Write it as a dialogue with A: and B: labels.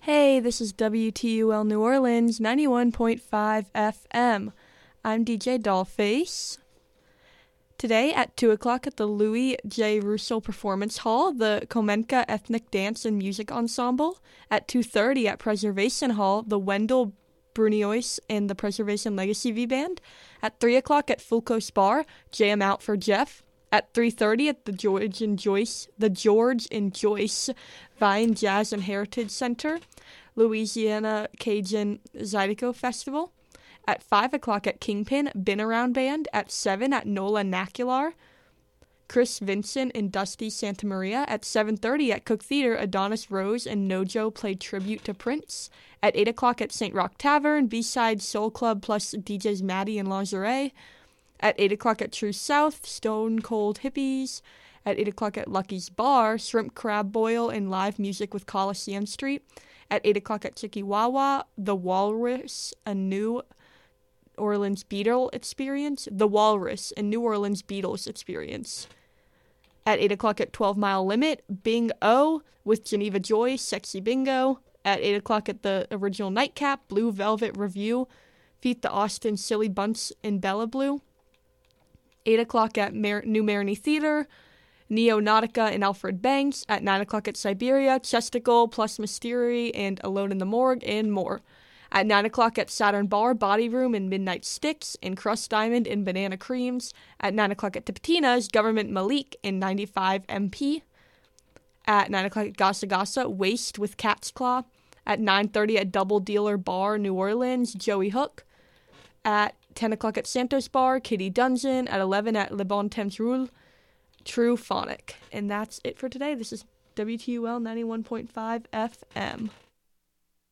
A: Hey, this is WTUL New Orleans 91.5 FM. I'm DJ Dollface. Today at 2 o'clock at the Louis J. Russo Performance Hall, the Komenka Ethnic Dance and Music Ensemble. At 2:30 at Preservation Hall, the Wendell Bruniois and the Preservation Legacy V-Band. At 3 o'clock at Fulco's Bar, Jam Out for Jeff. At 3:30 at the George and Joyce Vine Jazz and Heritage Center, Louisiana Cajun Zydeco Festival. At 5 o'clock at Kingpin, Been Around Band. At 7 at Nola Nacular, Chris Vincent and Dusty Santa Maria. At 7:30 at Cook Theater, Adonis Rose and Nojo play tribute to Prince. At 8 o'clock at St. Rock Tavern, B-Side Soul Club plus DJs Maddie and Lingerie. At 8 o'clock at True South, Stone Cold Hippies. At 8 o'clock at Lucky's Bar, Shrimp Crab Boil and live music with Coliseum Street. At 8 o'clock at Chikiwawa, The Walrus, a New Orleans Beatles experience. The Walrus, a New Orleans Beatles experience. At 8 o'clock at 12 Mile Limit, Bing O with Geneva Joy, Sexy Bingo. At 8 o'clock at the Original Nightcap, Blue Velvet Review, Feat the Austin Silly Bunts in Bella Blue. 8 o'clock at New Marigny Theater, Neo-Nautica and Alfred Banks. At 9 o'clock at Siberia, Chesticle plus Mystery and Alone in the Morgue and more. At 9 o'clock at Saturn Bar, Body Room and Midnight Sticks and Crust Diamond and Banana Creams. At 9 o'clock at Tipitina's, Government Malik and 95 MP. At 9 o'clock at Gasa Gasa, Waste with Cat's Claw. At 9:30 at Double Dealer Bar, New Orleans, Joey Hook. At 10 o'clock at Santos Bar, Kitty Dungeon. At 11 at Le Bon Temps Roule, True Phonic. And that's it for today. This is WTUL 91.5 FM.